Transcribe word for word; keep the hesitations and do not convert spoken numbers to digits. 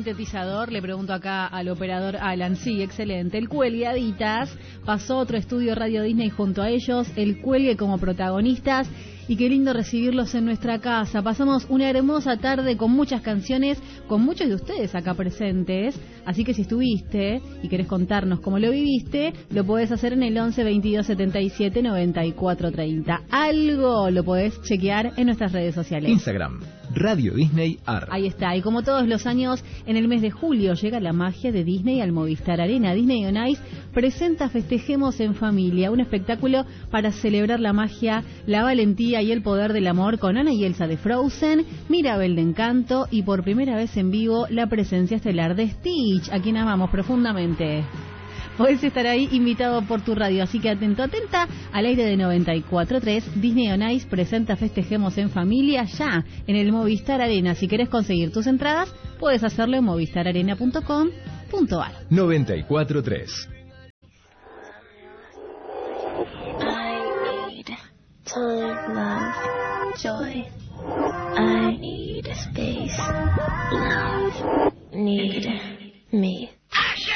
sintetizador? Le pregunto acá al operador Alan. Sí, excelente. El Cuelgue Aditas pasó otro estudio Radio Disney junto a ellos, el Cuelgue como protagonistas. Y qué lindo recibirlos en nuestra casa. Pasamos una hermosa tarde con muchas canciones, con muchos de ustedes acá presentes. Así que si estuviste y querés contarnos cómo lo viviste, lo podés hacer en el once veintidós setenta y siete noventa y cuatro treinta. Algo lo podés chequear en nuestras redes sociales. Instagram, Radio Disney Ar. Ahí está. Y como todos los años, en el mes de julio llega la magia de Disney al Movistar Arena. Disney on Ice presenta Festejemos en Familia, un espectáculo para celebrar la magia, la valentía y el poder del amor con Anna y Elsa de Frozen, Mirabel de Encanto y por primera vez en vivo la presencia estelar de Stitch, a quien amamos profundamente. Podés estar ahí invitado por tu radio, así que atento, atenta al aire de noventa y cuatro punto tres. Disney on Ice presenta Festejemos en Familia ya en el Movistar Arena. Si querés conseguir tus entradas, puedes hacerlo en movistar arena punto com punto ar. noventa y cuatro punto tres. Time, love, joy. I need space. Love, need me.